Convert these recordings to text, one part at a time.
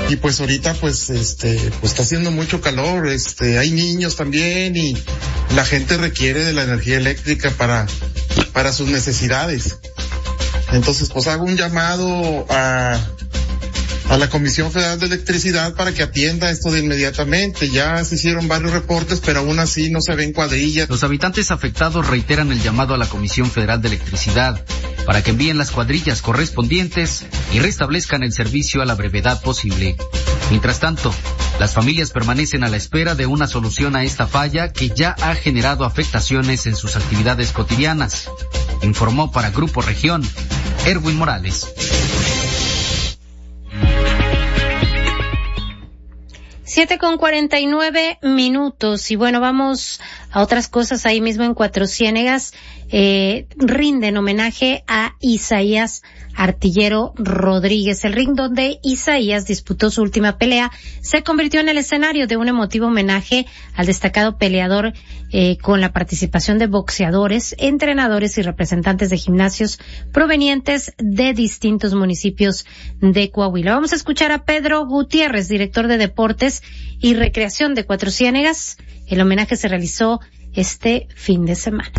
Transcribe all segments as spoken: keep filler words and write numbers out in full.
y pues ahorita pues este pues está haciendo mucho calor, este hay niños también y la gente requiere de la energía eléctrica para para sus necesidades. Entonces pues hago un llamado a a la Comisión Federal de Electricidad para que atienda esto de inmediatamente. Ya se hicieron varios reportes, pero aún así no se ven cuadrillas. Los habitantes afectados reiteran el llamado a la Comisión Federal de Electricidad para que envíen las cuadrillas correspondientes y restablezcan el servicio a la brevedad posible. Mientras tanto, las familias permanecen a la espera de una solución a esta falla que ya ha generado afectaciones en sus actividades cotidianas. Informó para Grupo Región, Erwin Morales. Siete con cuarenta y nueve minutos. Y bueno, vamos a otras cosas. Ahí mismo en Cuatro Ciénegas eh, rinden homenaje a Isaías Artillero Rodríguez. El ring donde Isaías disputó su última pelea se convirtió en el escenario de un emotivo homenaje al destacado peleador eh, con la participación de boxeadores, entrenadores y representantes de gimnasios provenientes de distintos municipios de Coahuila. Vamos a escuchar a Pedro Gutiérrez, director de Deportes y Recreación de Cuatro Ciénegas. El homenaje se realizó este fin de semana.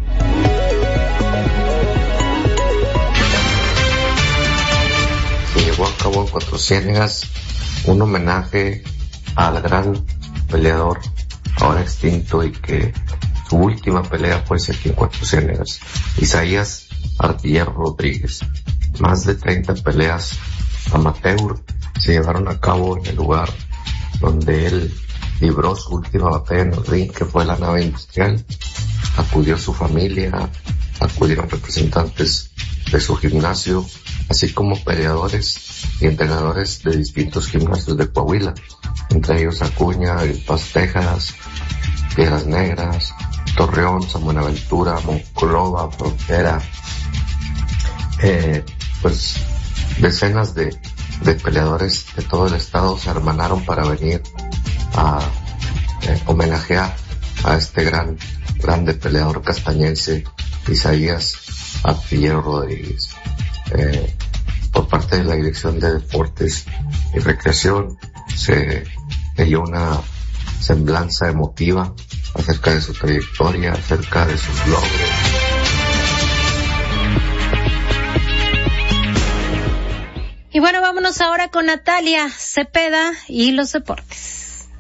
Se llevó a cabo en Cuatro Ciénegas un homenaje al gran peleador ahora extinto y que su última pelea fue aquí en Cuatro Ciénegas, Isaías Artillero Rodríguez. Más de treinta peleas amateur se llevaron a cabo en el lugar donde él libró su última batalla en el ring, que fue la nave industrial. Acudió su familia, acudieron representantes de su gimnasio, así como peleadores y entrenadores de distintos gimnasios de Coahuila, entre ellos Acuña, El Paso, Texas, Piedras Negras, Torreón, San Buenaventura, Monclova, Frontera, eh, pues decenas de, de peleadores de todo el estado se hermanaron para venir a eh, homenajear a este gran, grande peleador castañense, Isaías Artillero Rodríguez. Eh, por parte de la Dirección de Deportes y Recreación se dio una semblanza emotiva acerca de su trayectoria, acerca de sus logros. Y bueno, vámonos ahora con Natalia Cepeda y los deportes.